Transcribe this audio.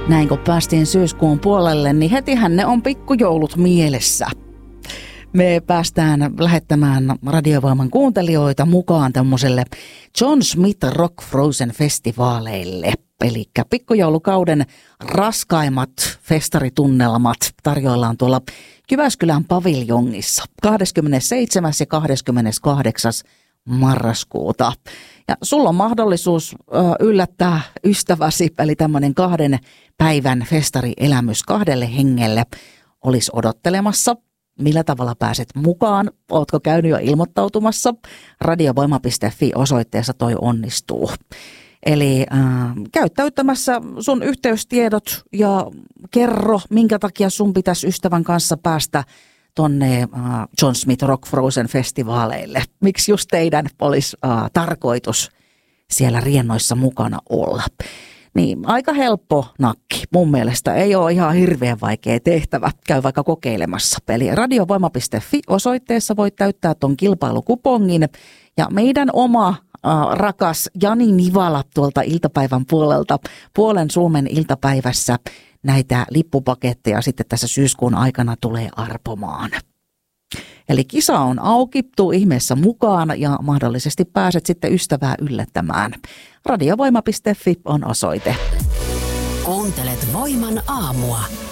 Näin kun päästiin syyskuun puolelle, niin hetihän ne on pikkujoulut mielessä. Me päästään lähettämään Radiovoiman kuuntelijoita mukaan tämmöiselle John Smith Rock Frozen -festivaaleille. Eli pikkujoulukauden raskaimmat festaritunnelmat tarjoillaan tuolla Jyväskylän paviljongissa 27. ja 28. marraskuuta. Ja sulla on mahdollisuus yllättää ystäväsi, eli tämmöinen 2 päivän festarielämys 2 hengelle olisi odottelemassa. Millä tavalla pääset mukaan? Ootko käynyt jo ilmoittautumassa? Radiovoima.fi osoitteessa toi onnistuu. Eli käy täyttämässä sun yhteystiedot ja kerro, minkä takia sun pitäisi ystävän kanssa päästä tonne John Smith Rock Frozen -festivaaleille. Miksi just teidän olisi tarkoitus siellä riennoissa mukana olla? Niin, aika helppo nakki. Mun mielestä ei ole ihan hirveän vaikea tehtävä. Käy vaikka kokeilemassa. Eli radiovoima.fi osoitteessa voit täyttää ton kilpailukupongin. Ja meidän oma rakas Jani Nivala tuolta iltapäivän puolelta, Puolen Suomen iltapäivässä, näitä lippupaketteja sitten tässä syyskuun aikana tulee arpomaan. Eli kisa on auki, tuu ihmeessä mukaan ja mahdollisesti pääset sitten ystävää yllättämään. Radiovoima.fi on osoite. Kuuntelet Voiman aamua.